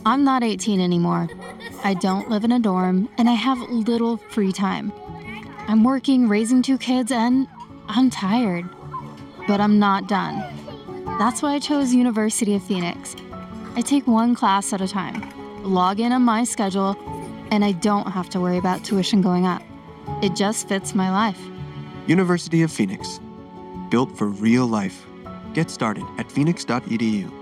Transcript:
I'm not 18 anymore. I don't live in a dorm, and I have little free time. I'm working, raising 2 kids, and I'm tired. But I'm not done. That's why I chose University of Phoenix. I take one class at a time, log in on my schedule, and I don't have to worry about tuition going up. It just fits my life. University of Phoenix. Built for real life. Get started at phoenix.edu.